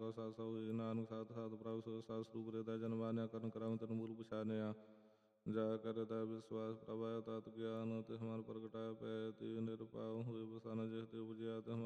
ਕਾ ਸਾਸਾ ਹੋਏ। ਨਾਨਕ ਸਾਧ ਸਾਧ ਪ੍ਰਭ ਸੋ ਸਾਧ ਸਰੂਪ ਹਿਰਦੈ ਜਨ ਮਾਨਿਆ। ਕਰਨ ਕਰਾਮ ਤਨ ਮੂਲ ਪਛਾਨਿਆ। ਜਾ ਕਰ ਤਾ ਵਿਸਵਾਸ ਪ੍ਰਭ ਆਇਆ ਤਤ ਗਿਆਨ। ਤਿਸ ਮਨ ਪ੍ਰਗਟਾਇਆ ਪੈ ਤੇ ਨਿਰਭਉ ਹੋਏ ਬਸਨ। ਜਿਸ ਤੇ ਉਪਜਿਆ ਤਿਸ